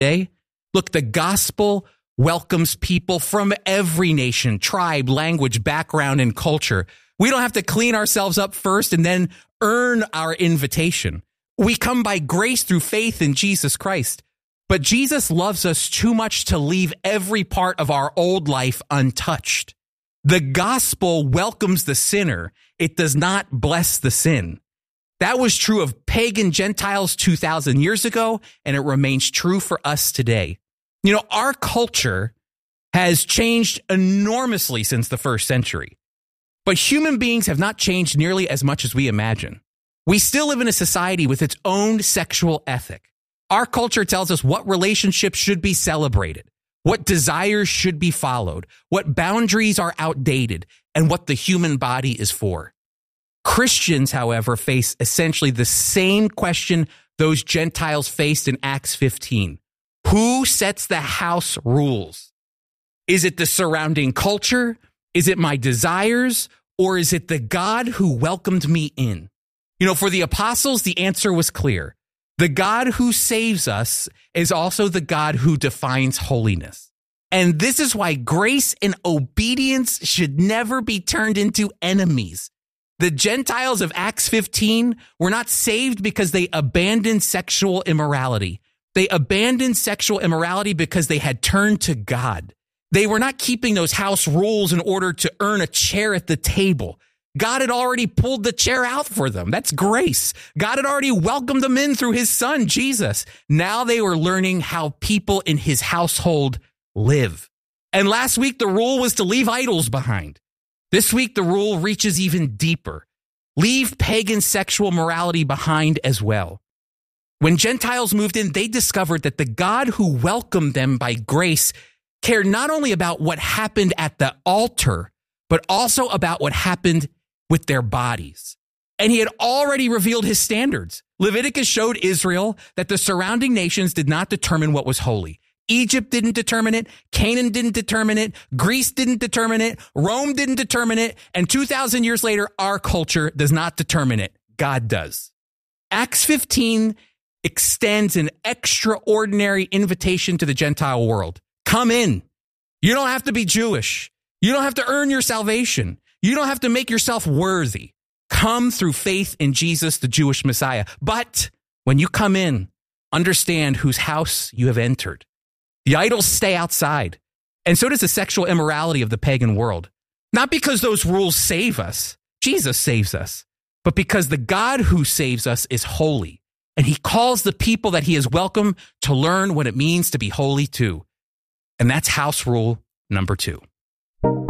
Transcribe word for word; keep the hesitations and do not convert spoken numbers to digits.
today. Look, the gospel welcomes people from every nation, tribe, language, background, and culture. We don't have to clean ourselves up first and then earn our invitation. We come by grace through faith in Jesus Christ. But Jesus loves us too much to leave every part of our old life untouched. The gospel welcomes the sinner. It does not bless the sin. That was true of pagan Gentiles two thousand years ago, and it remains true for us today. You know, our culture has changed enormously since the first century, but human beings have not changed nearly as much as we imagine. We still live in a society with its own sexual ethic. Our culture tells us what relationships should be celebrated, what desires should be followed, what boundaries are outdated, and what the human body is for. Christians, however, face essentially the same question those Gentiles faced in Acts fifteen. Who sets the house rules? Is it the surrounding culture? Is it my desires? Or is it the God who welcomed me in? You know, for the apostles, the answer was clear. The God who saves us is also the God who defines holiness. And this is why grace and obedience should never be turned into enemies. The Gentiles of Acts fifteen were not saved because they abandoned sexual immorality. They abandoned sexual immorality because they had turned to God. They were not keeping those house rules in order to earn a chair at the table. God had already pulled the chair out for them. That's grace. God had already welcomed them in through his son, Jesus. Now they were learning how people in his household live. And last week, the rule was to leave idols behind. This week, the rule reaches even deeper. Leave pagan sexual morality behind as well. When Gentiles moved in, they discovered that the God who welcomed them by grace cared not only about what happened at the altar, but also about what happened with their bodies. And he had already revealed his standards. Leviticus showed Israel that the surrounding nations did not determine what was holy. Egypt didn't determine it. Canaan didn't determine it. Greece didn't determine it. Rome didn't determine it. And two thousand years later, our culture does not determine it. God does. Acts fifteen extends an extraordinary invitation to the Gentile world. Come in. You don't have to be Jewish. You don't have to earn your salvation. You don't have to make yourself worthy. Come through faith in Jesus, the Jewish Messiah. But when you come in, understand whose house you have entered. The idols stay outside, and so does the sexual immorality of the pagan world. Not because those rules save us, Jesus saves us, but because the God who saves us is holy, and he calls the people that he has welcomed to learn what it means to be holy too. And that's house rule number two.